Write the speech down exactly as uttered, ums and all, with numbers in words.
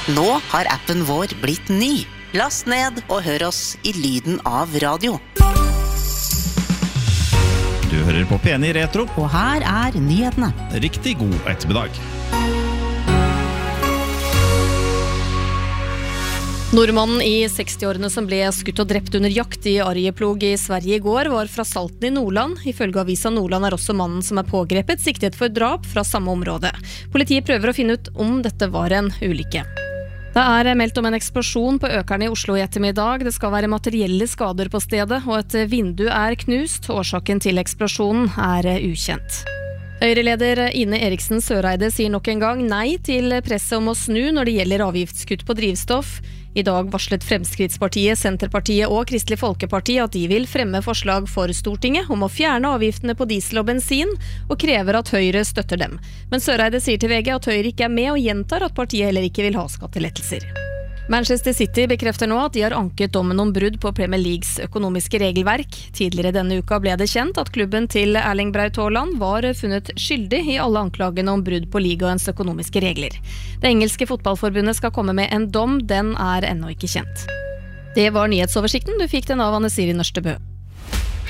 Nå har appen vår blitt ny. Last ned og hør oss i lyden av radio. Du hører på P en i Retro. Og her er nyhetene. Riktig god ettermiddag. Nordmannen i sekstiårene som ble skutt og drept under jakt i Arjeplog i Sverige i går var fra Salten i Nordland. Ifølge avisa Nordland er også mannen som er pågrepet siktet for drap fra samme område. Politiet prøver å finne ut om dette var en ulykke. Det er meldt om en eksplosjon på Økeren i Oslo i ettermiddag. Det skal være materielle skader på stedet, og et vindu er knust. Årsaken til eksplosjonen er ukjent. Høyreleder Ine Eriksen Søreide sier nok en gang nei til presset om å snu når det gjelder avgiftskutt på drivstoff. I dag varslet Fremskrittspartiet, Senterpartiet og Kristelig Folkeparti at de vil fremme forslag for Stortinget om å fjerne avgiftene på diesel og bensin, og krever at Høyre støtter dem. Men Søreide sier til V G at Høyre ikke er med og gjentar at partiet heller ikke vil ha skattelettelser. Manchester City bekrefter nå at de har anket dommen om brudd på Premier Leagues økonomiske regelverk. Tidligere denne uka ble det kjent at klubben til Erling Braut Haaland var funnet skyldig i alle anklagene om brudd på ligaens økonomiske regler. Det engelske fotballforbundet skal komme med en dom, den er ennå ikke kjent. Det var nyhetsoversikten, du fikk den av Anne Siri Nørstebø.